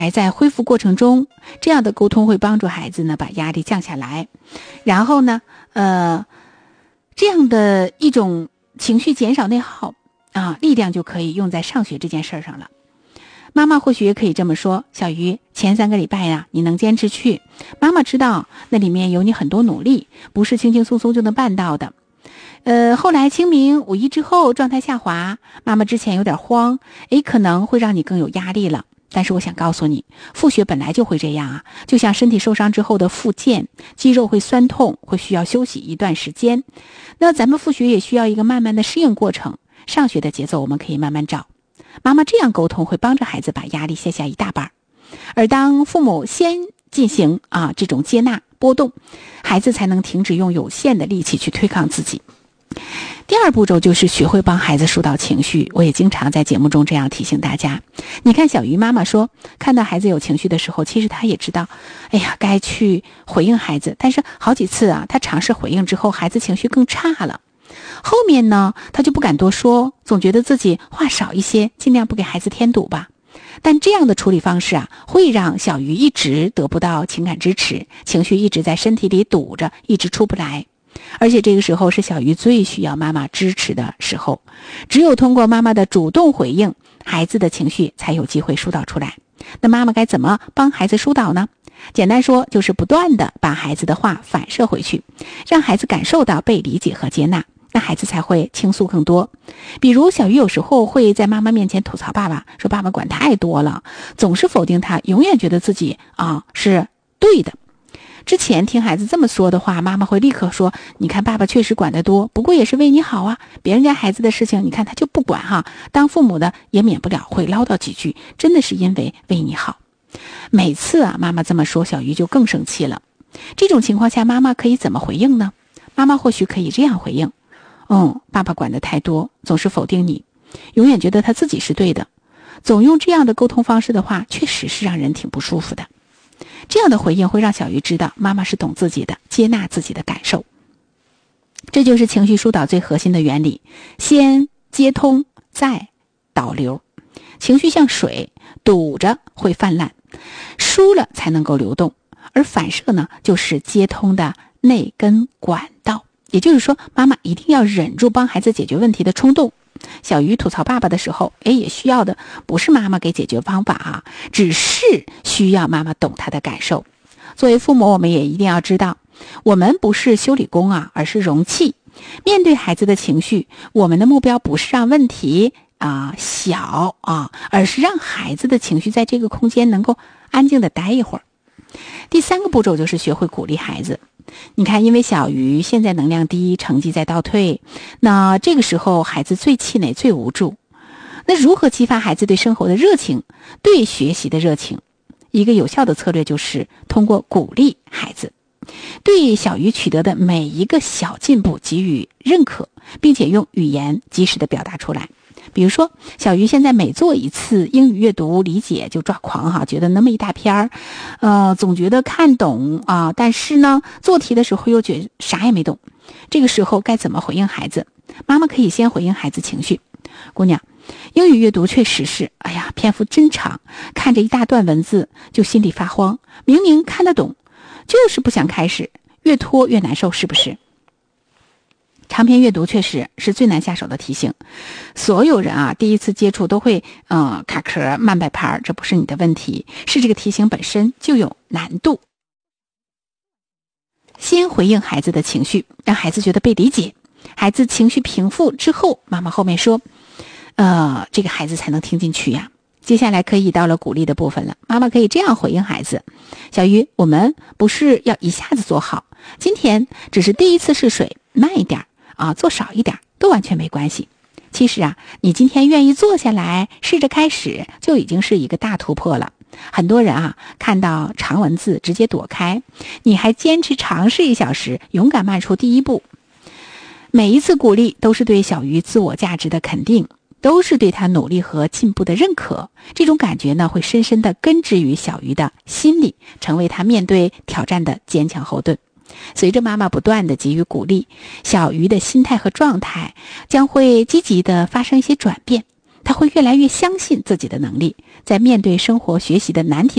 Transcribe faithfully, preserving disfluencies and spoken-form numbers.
还在恢复过程中，这样的沟通会帮助孩子呢把压力降下来，然后呢呃这样的一种情绪减少内耗啊，力量就可以用在上学这件事上了。妈妈或许也可以这么说，小鱼，前三个礼拜呀，你能坚持去，妈妈知道那里面有你很多努力，不是轻轻松松就能办到的。呃，后来清明五一之后状态下滑，妈妈之前有点慌，诶，可能会让你更有压力了。但是我想告诉你，复学本来就会这样啊，就像身体受伤之后的复健，肌肉会酸痛，会需要休息一段时间。那咱们复学也需要一个慢慢的适应过程，上学的节奏我们可以慢慢找。妈妈这样沟通会帮着孩子把压力卸下一大半，而当父母先进行啊这种接纳波动，孩子才能停止用有限的力气去对抗自己。第二步骤就是学会帮孩子疏导情绪，我也经常在节目中这样提醒大家。你看小鱼妈妈说，看到孩子有情绪的时候，其实她也知道，哎呀，该去回应孩子，但是好几次啊，她尝试回应之后，孩子情绪更差了。后面呢，她就不敢多说，总觉得自己话少一些，尽量不给孩子添堵吧。但这样的处理方式啊，会让小鱼一直得不到情感支持，情绪一直在身体里堵着，一直出不来。而且这个时候是小鱼最需要妈妈支持的时候，只有通过妈妈的主动回应，孩子的情绪才有机会疏导出来。那妈妈该怎么帮孩子疏导呢？简单说，就是不断的把孩子的话反射回去，让孩子感受到被理解和接纳，那孩子才会倾诉更多。比如小鱼有时候会在妈妈面前吐槽爸爸，说爸爸管太多了，总是否定他，永远觉得自己啊是对的。之前听孩子这么说的话，妈妈会立刻说，你看爸爸确实管得多，不过也是为你好啊，别人家孩子的事情你看他就不管哈，当父母的也免不了会唠叨几句，真的是因为为你好。每次啊妈妈这么说，小鱼就更生气了。这种情况下妈妈可以怎么回应呢？妈妈或许可以这样回应，嗯，爸爸管得太多，总是否定你，永远觉得他自己是对的，总用这样的沟通方式的话，确实是让人挺不舒服的。这样的回应会让小鱼知道妈妈是懂自己的，接纳自己的感受。这就是情绪疏导最核心的原理，先接通再导流。情绪像水，堵着会泛滥，疏了才能够流动，而反射呢就是接通的内根管道。也就是说，妈妈一定要忍住帮孩子解决问题的冲动。小鱼吐槽爸爸的时候，诶，也需要的不是妈妈给解决方法啊，只是需要妈妈懂他的感受。作为父母，我们也一定要知道，我们不是修理工啊，而是容器。面对孩子的情绪，我们的目标不是让问题啊、呃、小啊，而是让孩子的情绪在这个空间能够安静的待一会儿。第三个步骤就是学会鼓励孩子。你看，因为小鱼现在能量低，成绩在倒退，那这个时候孩子最气馁最无助，那如何激发孩子对生活的热情，对学习的热情？一个有效的策略就是通过鼓励孩子，对小鱼取得的每一个小进步给予认可，并且用语言及时的表达出来。比如说，小鱼现在每做一次英语阅读理解就抓狂哈，觉得那么一大篇儿，呃，总觉得看懂啊，但是呢，做题的时候又觉得啥也没懂。这个时候该怎么回应孩子？妈妈可以先回应孩子情绪，姑娘，英语阅读确实是，哎呀，篇幅真长，看着一大段文字就心里发慌，明明看得懂，就是不想开始，越拖越难受，是不是？长篇阅读确实是最难下手的题型，所有人啊第一次接触都会呃卡壳慢摆拍，这不是你的问题，是这个题型本身就有难度。先回应孩子的情绪，让孩子觉得被理解，孩子情绪平复之后，妈妈后面说呃这个孩子才能听进去呀。接下来可以到了鼓励的部分了，妈妈可以这样回应孩子，小鱼，我们不是要一下子做好，今天只是第一次试水，慢一点啊，做少一点都完全没关系。其实啊，你今天愿意坐下来试着开始，就已经是一个大突破了。很多人啊，看到长文字直接躲开，你还坚持尝试一小时，勇敢迈出第一步。每一次鼓励都是对小鱼自我价值的肯定，都是对他努力和进步的认可。这种感觉呢，会深深地根植于小鱼的心里，成为他面对挑战的坚强后盾。随着妈妈不断的给予鼓励，小鱼的心态和状态将会积极的发生一些转变， 他会越来越相信自己的能力，在面对生活学习的难题